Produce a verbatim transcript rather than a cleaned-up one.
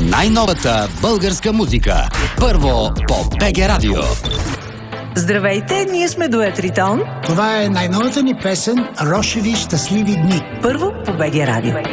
Най-новата българска музика. Първо по БГ Радио. Здравейте, ние сме Дует Ритон. Това е най-новата ни песен "Рошеви щастливи дни". Първо по БГ Радио.